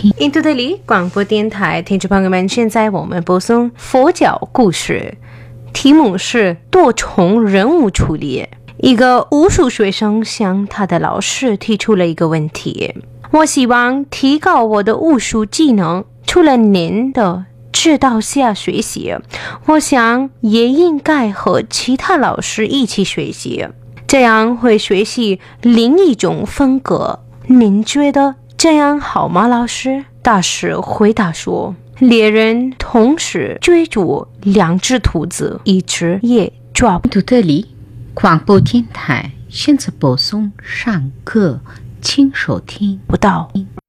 听。 印度德里广播电台听众朋友们，现在我们播送佛教故事，题目是多重任务处理。一个武术学生向他的老师提出了一个问题：我希望提高我的武术技能，除了您的指导下学习，我想也应该和其他老师一起学习，这样会学习另一种风格。您觉得这样好吗，老师？大师回答说，猎人同时追逐两只兔子，一只也抓不。 印度德里广播电台现在播送上课，请收听。 不到。